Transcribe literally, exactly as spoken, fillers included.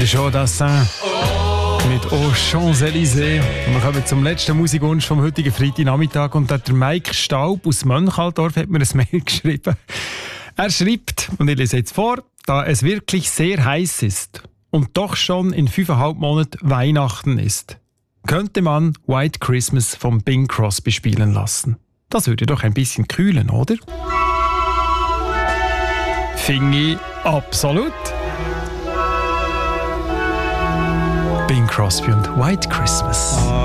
Jean Dassin mit Aux Champs-Élysées. Wir kommen zum letzten Musikwunsch vom heutigen Freitagnachmittag und der Mike Staub aus Mönchalldorf hat mir ein Mail geschrieben. Er schreibt, und ich lese jetzt vor, da es wirklich sehr heiß ist und doch schon in fünfeinhalb Monaten Weihnachten ist, könnte man White Christmas von Bing Crosby spielen lassen. Das würde doch ein bisschen kühlen, oder? Finde ich absolut. Bing Crosby und White Christmas.